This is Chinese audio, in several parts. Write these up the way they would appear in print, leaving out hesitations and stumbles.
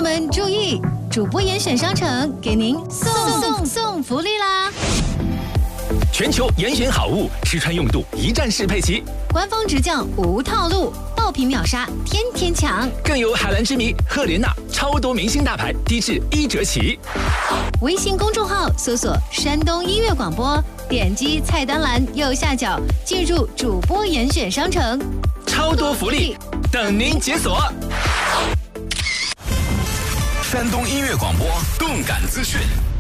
们注意，主播严选商城给您送福利啦！ 全球严选好物，试穿用度一站式配齐， 官方直降无套路，爆品秒杀，天天抢。 更有海蓝之谜、赫莲娜超多明星大牌，低至1折起。 微信公众号搜索山东音乐广播，点击菜单栏右下角，记住主播严选商城， 超多福利等您解锁。 山东音乐广播动感资讯。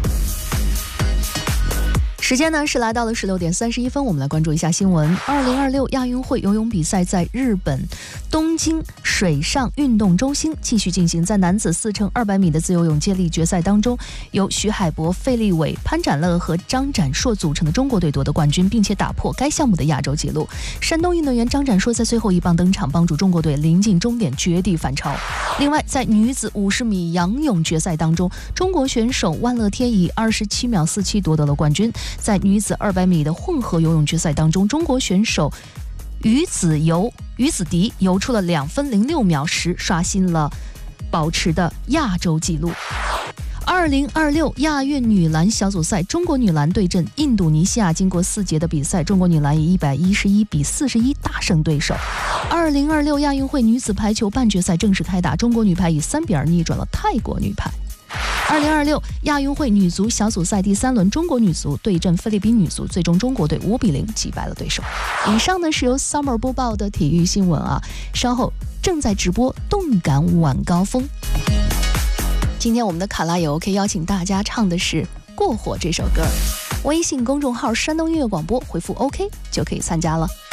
时间呢是来到了16点31分，我们来关注一下新闻。2026亚运会游泳比赛在日本东京水上运动中心继续进行，在男子4×200米的自由泳接力决赛当中，由徐海博、费立伟、潘展乐和张展硕组成的中国队夺得冠军，并且打破该项目的亚洲纪录。山东运动员张展硕在最后一棒登场，帮助中国队临近终点绝地反超。另外，在女子50米仰泳决赛当中，中国选手万乐天以27秒47夺得了冠军。在女子200米的混合游泳决赛当中，中国选手于子迪游出了2分06秒10，刷新了保持的亚洲纪录。2026亚运女篮小组赛，中国女篮对阵印度尼西亚，经过4节的比赛，中国女篮以111比41大胜对手。2026亚运会女子排球半决赛正式开打，中国女排以3比2逆转了泰国女排。2026亚运会女足小组赛第3轮，中国女足对阵菲律宾女足，最终中国队5比0击败了对手。以上呢是由 Summer 播报的体育新闻啊，稍后正在直播动感晚高峰。今天我们的卡拉也 OK 邀请大家唱的是《过火》这首歌，微信公众号山东音乐广播回复 OK 就可以参加了。